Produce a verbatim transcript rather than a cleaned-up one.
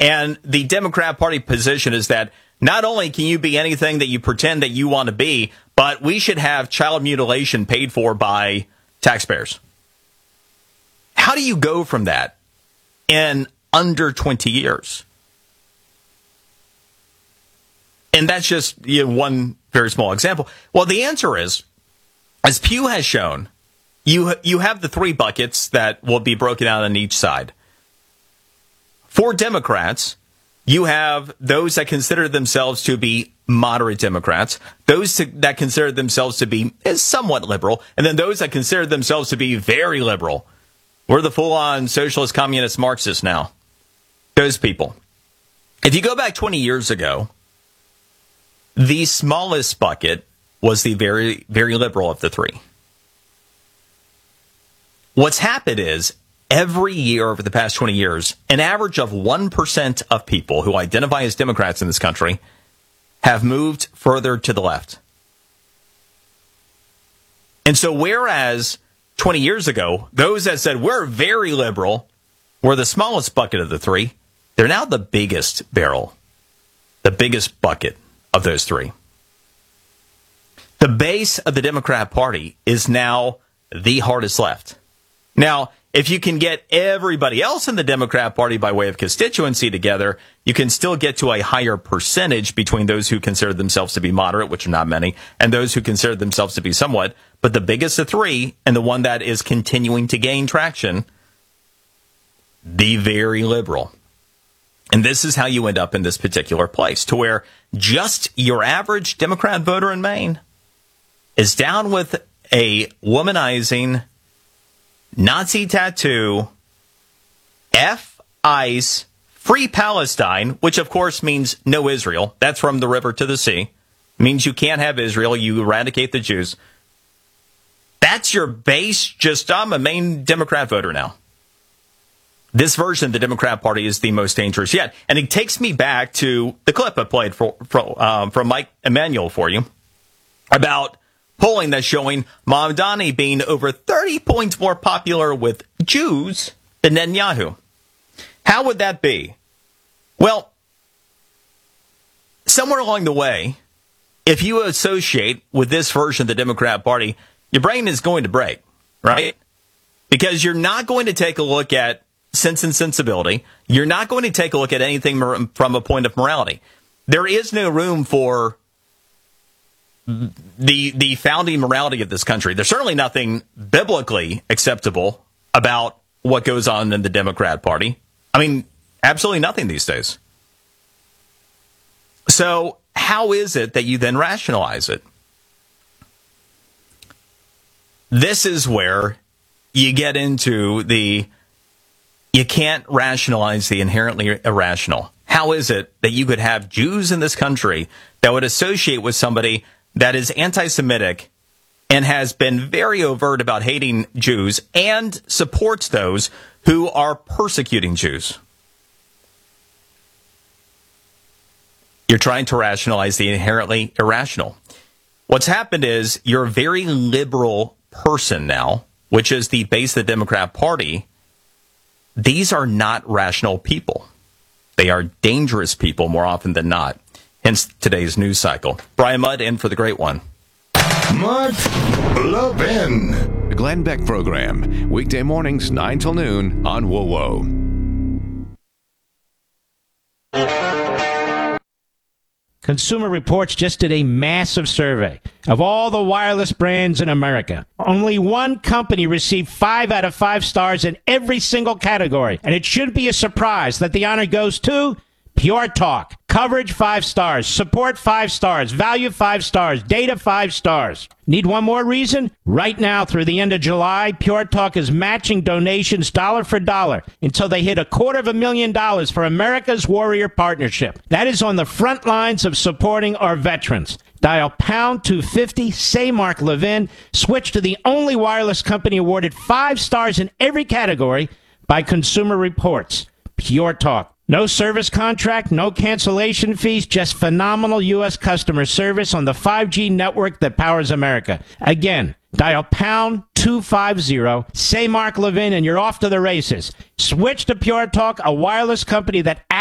And the Democrat Party position is that not only can you be anything that you pretend that you want to be, but we should have child mutilation paid for by taxpayers. How do you go from that in under twenty years? And that's just you know, one very small example. Well, the answer is, as Pew has shown, you you have the three buckets that will be broken out on each side. For Democrats, you have those that consider themselves to be moderate Democrats, those to, that consider themselves to be somewhat liberal, and then those that consider themselves to be very liberal. We're the full-on socialist, communist, Marxists now. Those people. If you go back twenty years ago, the smallest bucket was the very, very liberal of the three. What's happened is, every year over the past twenty years, an average of one percent of people who identify as Democrats in this country have moved further to the left. And so whereas twenty years ago, those that said we're very liberal were the smallest bucket of the three, they're now the biggest barrel, the biggest bucket of those three. The base of the Democrat Party is now the hardest left. Now, if you can get everybody else in the Democrat Party by way of constituency together, you can still get to a higher percentage between those who consider themselves to be moderate, which are not many, and those who consider themselves to be somewhat. But the biggest of three, and the one that is continuing to gain traction, the very liberal. And this is how you end up in this particular place, to where just your average Democrat voter in Maine is down with a womanizing, Nazi tattoo, F ICE, Free Palestine, which of course means no Israel. That's from the river to the sea. It means you can't have Israel. You eradicate the Jews. That's your base. Just, I'm a Maine Democrat voter now. This version of the Democrat Party is the most dangerous yet. And it takes me back to the clip I played for, for, um, from Mike Emanuel for you about polling that's showing Mamdani being over thirty points more popular with Jews than Netanyahu. How would that be? Well, somewhere along the way, if you associate with this version of the Democrat Party, your brain is going to break, right? Because you're not going to take a look at Sense and Sensibility. You're not going to take a look at anything from a point of morality. There is no room for the the founding morality of this country. There's certainly nothing biblically acceptable about what goes on in the Democrat Party. I mean, absolutely nothing these days. So how is it that you then rationalize it? This is where you get into the, you can't rationalize the inherently irrational. How is it that you could have Jews in this country that would associate with somebody that is anti-Semitic and has been very overt about hating Jews and supports those who are persecuting Jews? You're trying to rationalize the inherently irrational. What's happened is you're a very liberal person now, which is the base of the Democrat Party. These are not rational people. They are dangerous people more often than not. Hence today's news cycle. Brian Mudd in for the great one. Mudd Levin. The Glenn Beck Program. Weekday mornings, nine till noon on W O W. Consumer Reports just did a massive survey of all the wireless brands in America. Only one company received five out of five stars in every single category. And it shouldn't be a surprise that the honor goes to Pure Talk. Coverage, five stars. Support, five stars. Value, five stars. Data, five stars. Need one more reason? Right now, through the end of July, Pure Talk is matching donations dollar for dollar until they hit a quarter of a million dollars for America's Warrior Partnership. That is on the front lines of supporting our veterans. Dial pound two fifty, say Mark Levin, switch to the only wireless company awarded five stars in every category by Consumer Reports. Pure Talk. No service contract, no cancellation fees, just phenomenal U S customer service on the five G network that powers America. Again, dial pound two fifty, say Mark Levin, and you're off to the races. Switch to Pure Talk, a wireless company that